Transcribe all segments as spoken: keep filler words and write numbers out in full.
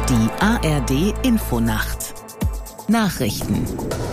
Die A R D-Infonacht. Nachrichten.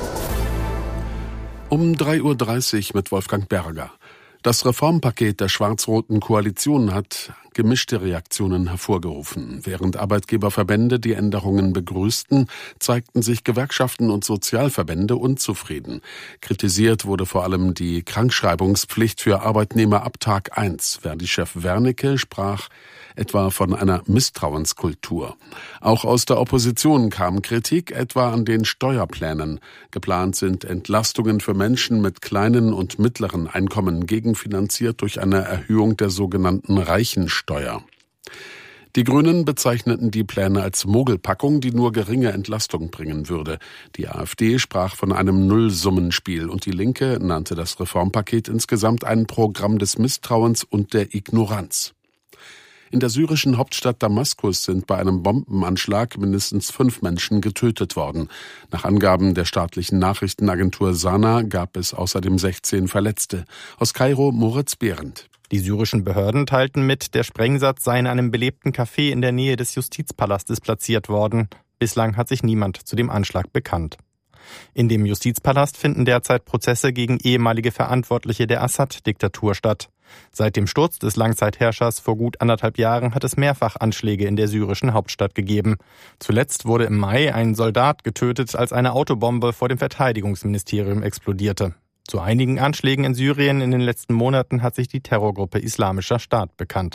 Um drei Uhr dreißig mit Wolfgang Berger. Das Reformpaket der schwarz-roten Koalition hat gemischte Reaktionen hervorgerufen. Während Arbeitgeberverbände die Änderungen begrüßten, zeigten sich Gewerkschaften und Sozialverbände unzufrieden. Kritisiert wurde vor allem die Krankschreibungspflicht für Arbeitnehmer ab Tag eins. Verdi-Chef Wernicke sprach etwa von einer Misstrauenskultur. Auch aus der Opposition kam Kritik, etwa an den Steuerplänen. Geplant sind Entlastungen für Menschen mit kleinen und mittleren Einkommen, gegenfinanziert durch eine Erhöhung der sogenannten Reichensteuer. Die Grünen bezeichneten die Pläne als Mogelpackung, die nur geringe Entlastung bringen würde. Die AfD sprach von einem Nullsummenspiel und die Linke nannte das Reformpaket insgesamt ein Programm des Misstrauens und der Ignoranz. In der syrischen Hauptstadt Damaskus sind bei einem Bombenanschlag mindestens fünf Menschen getötet worden. Nach Angaben der staatlichen Nachrichtenagentur Sana gab es außerdem sechzehn Verletzte. Aus Kairo Moritz Behrendt. Die syrischen Behörden teilten mit, der Sprengsatz sei in einem belebten Café in der Nähe des Justizpalastes platziert worden. Bislang hat sich niemand zu dem Anschlag bekannt. In dem Justizpalast finden derzeit Prozesse gegen ehemalige Verantwortliche der Assad-Diktatur statt. Seit dem Sturz des Langzeitherrschers vor gut anderthalb Jahren hat es mehrfach Anschläge in der syrischen Hauptstadt gegeben. Zuletzt wurde im Mai ein Soldat getötet, als eine Autobombe vor dem Verteidigungsministerium explodierte. Zu einigen Anschlägen in Syrien in den letzten Monaten hat sich die Terrorgruppe Islamischer Staat bekannt.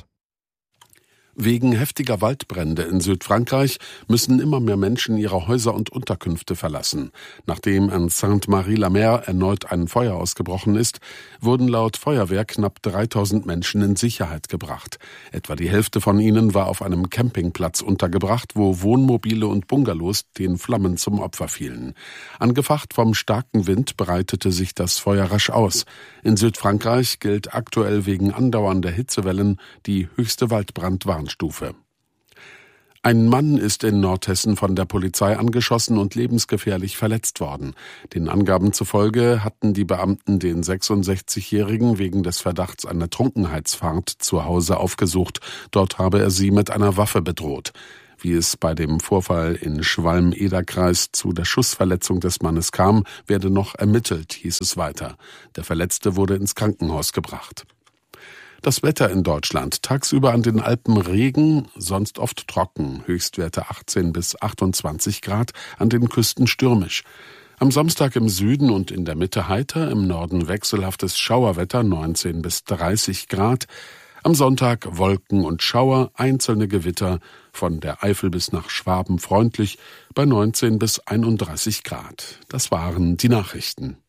Wegen heftiger Waldbrände in Südfrankreich müssen immer mehr Menschen ihre Häuser und Unterkünfte verlassen. Nachdem in Sainte-Marie-la-Mer erneut ein Feuer ausgebrochen ist, wurden laut Feuerwehr knapp dreitausend Menschen in Sicherheit gebracht. Etwa die Hälfte von ihnen war auf einem Campingplatz untergebracht, wo Wohnmobile und Bungalows den Flammen zum Opfer fielen. Angefacht vom starken Wind breitete sich das Feuer rasch aus. In Südfrankreich gilt aktuell wegen andauernder Hitzewellen die höchste Waldbrandwarnstufe. Stufe. Ein Mann ist in Nordhessen von der Polizei angeschossen und lebensgefährlich verletzt worden. Den Angaben zufolge hatten die Beamten den sechsundsechzigjährigen wegen des Verdachts einer Trunkenheitsfahrt zu Hause aufgesucht. Dort habe er sie mit einer Waffe bedroht. Wie es bei dem Vorfall in Schwalm-Eder-Kreis zu der Schussverletzung des Mannes kam, werde noch ermittelt, hieß es weiter. Der Verletzte wurde ins Krankenhaus gebracht. Das Wetter in Deutschland. Tagsüber an den Alpen Regen, sonst oft trocken. Höchstwerte achtzehn bis achtundzwanzig Grad, an den Küsten stürmisch. Am Samstag im Süden und in der Mitte heiter, im Norden wechselhaftes Schauerwetter, neunzehn bis dreißig Grad. Am Sonntag Wolken und Schauer, einzelne Gewitter, von der Eifel bis nach Schwaben freundlich, bei neunzehn bis einunddreißig Grad. Das waren die Nachrichten.